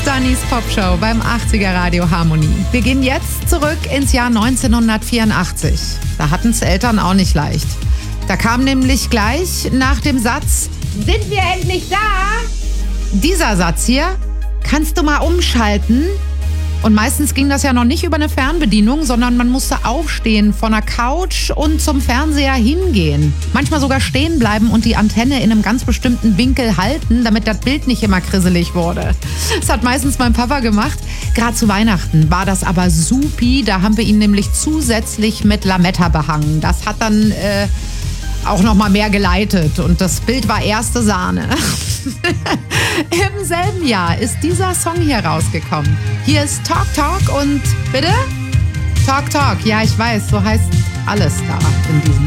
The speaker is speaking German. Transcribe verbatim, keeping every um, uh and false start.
Dannys Popshow beim achtziger Radio Harmonie. Wir gehen jetzt zurück ins Jahr neunzehnhundertvierundachtzig. Da hatten es Eltern auch nicht leicht. Da kam nämlich gleich nach dem Satz, sind wir endlich da? Dieser Satz hier, kannst du mal umschalten? Und meistens ging das ja noch nicht über eine Fernbedienung, sondern man musste aufstehen von der Couch und zum Fernseher hingehen. Manchmal sogar stehen bleiben und die Antenne in einem ganz bestimmten Winkel halten, damit das Bild nicht immer krisselig wurde. Das hat meistens mein Papa gemacht. Gerade zu Weihnachten war das aber supi. Da haben wir ihn nämlich zusätzlich mit Lametta behangen. Das hat dann äh, auch noch mal mehr geleitet und das Bild war erste Sahne. Im selben Jahr ist dieser Song hier rausgekommen. Hier ist Talk Talk und bitte? Talk Talk, ja ich weiß, so heißt alles da in diesem